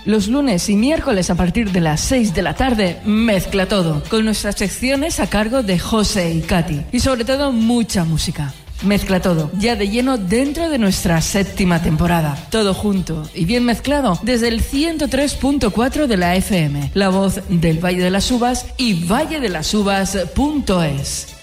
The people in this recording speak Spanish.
Los lunes y miércoles a partir de las 6 de la tarde, Mezcla Todo, con nuestras secciones a cargo de José y Katy. Y sobre todo, mucha música. Mezcla Todo, ya de lleno dentro de nuestra 7ª temporada. Todo junto y bien mezclado desde el 103.4 de la FM. La voz del Valle de las Uvas y valledelasuvas.es.